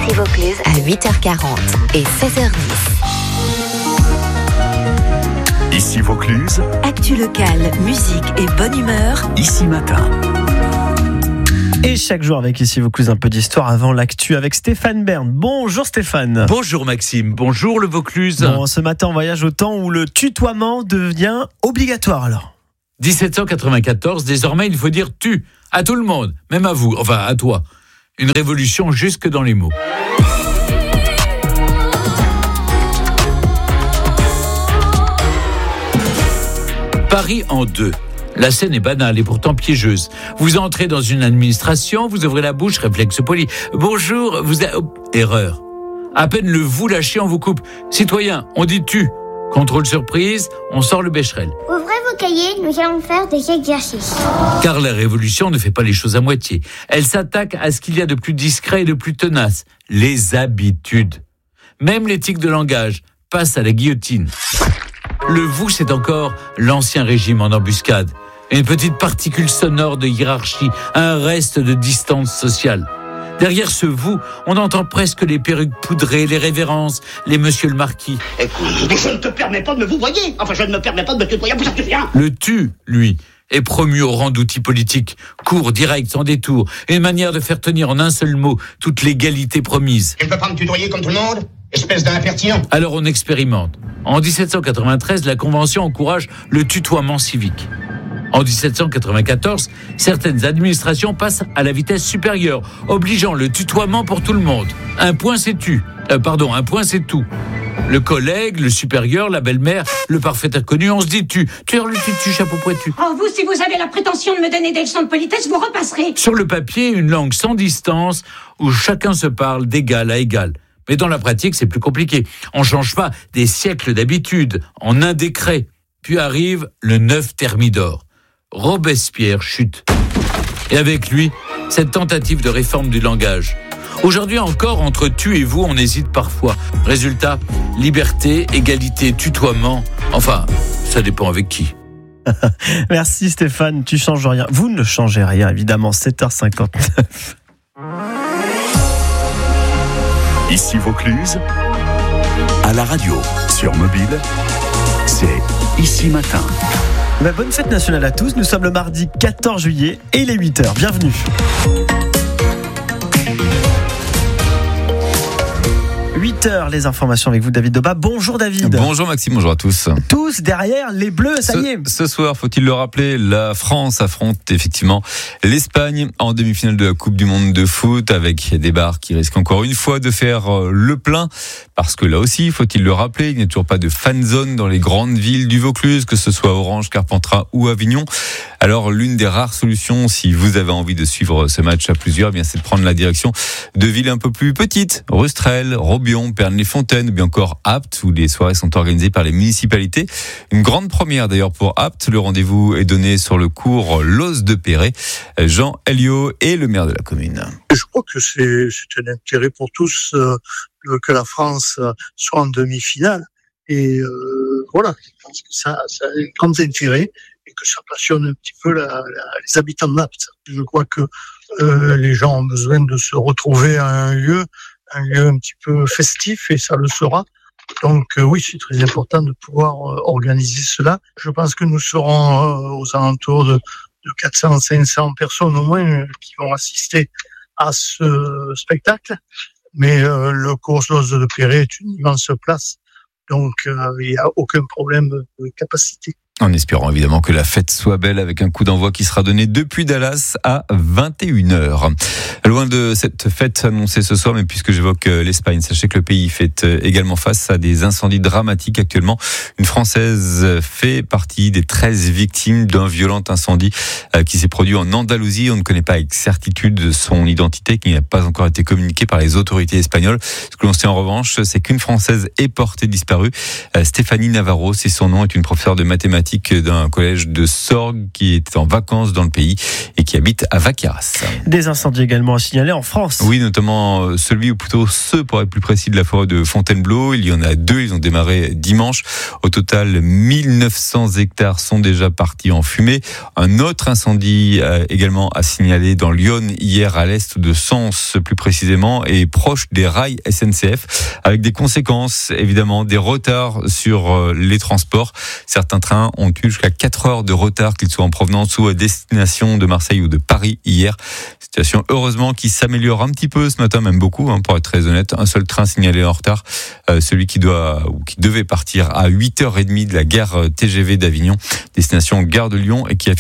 Ici Vaucluse à 8h40 et 16h10. Ici Vaucluse. Actu locale, musique et bonne humeur. Ici Matin. Et chaque jour avec Ici Vaucluse, un peu d'histoire avant l'actu avec Stéphane Bern. Bonjour Stéphane. Bonjour Maxime, bonjour le Vaucluse. Bon, ce matin on voyage au temps où le tutoiement devient obligatoire alors. 1794, désormais il faut dire tu à tout le monde, même à vous, enfin à toi. Une révolution jusque dans les mots. Paris en deux. La scène est banale et pourtant piégeuse. Vous entrez dans une administration, vous ouvrez la bouche, réflexe poli. Bonjour, erreur. À peine le vous lâchez, on vous coupe. Citoyen, on dit tu. Contrôle surprise, on sort le bécherel. Ouvrez vos cahiers, nous allons faire des exercices. Car la révolution ne fait pas les choses à moitié. Elle s'attaque à ce qu'il y a de plus discret et de plus tenace. Les habitudes. Même l'éthique de langage passe à la guillotine. Le vous, c'est encore l'ancien régime en embuscade. Une petite particule sonore de hiérarchie, un reste de distance sociale. Derrière ce vous, on entend presque les perruques poudrées, les révérences, les monsieur le marquis. Écoute, je ne te permets pas de me vous voyer. Enfin, je ne me permets pas de me tutoyer, vous savez rien. Le tu, lui, est promu au rang d'outil politique. Court, direct, sans détour. Une manière de faire tenir en un seul mot toute l'égalité promise. Tu ne peux pas me tutoyer comme tout le monde, espèce d'impertinent. Alors on expérimente. En 1793, la Convention encourage le tutoiement civique. En 1794, certaines administrations passent à la vitesse supérieure, obligeant le tutoiement pour tout le monde. Un point c'est tu. Un point c'est tout. Le collègue, le supérieur, la belle-mère, le parfait inconnu, on se dit tu. Tu es le tutu, chapeau pointu. Oh, vous, si vous avez la prétention de me donner des leçons de politesse, vous repasserez. Sur le papier, une langue sans distance, où chacun se parle d'égal à égal. Mais dans la pratique, c'est plus compliqué. On ne change pas des siècles d'habitude en un décret. Puis arrive le 9 Thermidor. Robespierre chute. Et avec lui, cette tentative de réforme du langage. Aujourd'hui encore, entre tu et vous, on hésite parfois. Résultat, liberté, égalité, tutoiement. Enfin, ça dépend avec qui. Merci Stéphane, tu changes rien. Vous ne changez rien, évidemment, 7h59. Ici Vaucluse. À la radio, sur mobile, c'est Ici Matin. Bonne fête nationale à tous, nous sommes le mardi 14 juillet et il est 8h, bienvenue. Les informations avec vous David Doba. Bonjour David. Bonjour Maxime, bonjour à tous. Tous derrière les Bleus, ça y est. Ce soir, faut-il le rappeler, la France affronte effectivement l'Espagne en demi-finale de la Coupe du Monde de foot avec des Barres qui risquent encore une fois de faire le plein parce que là aussi, faut-il le rappeler, il n'y a toujours pas de fan zone dans les grandes villes du Vaucluse, que ce soit Orange, Carpentras ou Avignon. Alors l'une des rares solutions, si vous avez envie de suivre ce match à plusieurs, c'est de prendre la direction de villes un peu plus petites, Rustrel, Robion, Pernes-les-Fontaines ou bien encore Apt, où les soirées sont organisées par les municipalités. Une grande première d'ailleurs pour Apt. Le rendez-vous est donné sur le cours Los de Perret. Jean Elliot est le maire de la commune. Je crois que c'est un intérêt pour tous que la France soit en demi-finale. Et voilà, je pense que ça a un grand intérêt et que ça passionne un petit peu les habitants de Apt. Je crois que les gens ont besoin de se retrouver à un lieu un petit peu festif et ça le sera. Donc oui, c'est très important de pouvoir organiser cela. Je pense que nous serons aux alentours de 400-500 personnes au moins qui vont assister à ce spectacle. Mais le cours Los de Perret est une immense place, donc il n'y a aucun problème de capacité. En espérant évidemment que la fête soit belle avec un coup d'envoi qui sera donné depuis Dallas à 21h. Loin de cette fête annoncée ce soir, mais puisque j'évoque l'Espagne, sachez que le pays fait également face à des incendies dramatiques actuellement. Une Française fait partie des 13 victimes d'un violent incendie qui s'est produit en Andalousie. On ne connaît pas avec certitude son identité, qui n'a pas encore été communiquée par les autorités espagnoles. Ce que l'on sait en revanche, c'est qu'une Française est portée disparue. Stéphanie Navarro, c'est son nom, est une professeure de mathématiques informatique d'un collège de Sorgues qui est en vacances dans le pays et qui habite à Vaqueras. Des incendies également à signaler en France. Oui, notamment celui, ou plutôt ceux, pour être plus précis, de la forêt de Fontainebleau. Il y en a 2, ils ont démarré dimanche. Au total, 1900 hectares sont déjà partis en fumée. Un autre incendie également à signaler dans l'Yonne hier à l'est de Sens, plus précisément, et proche des rails SNCF, avec des conséquences, évidemment, des retards sur les transports. Certains trains ont eu jusqu'à 4 heures de retard, qu'ils soient en provenance ou à destination de Marseille ou de Paris hier. Situation, heureusement, qui s'améliore un petit peu ce matin, même beaucoup, pour être très honnête. Un seul train signalé en retard, celui qui devait partir à 8h30 de la gare TGV d'Avignon, destination gare de Lyon, et qui a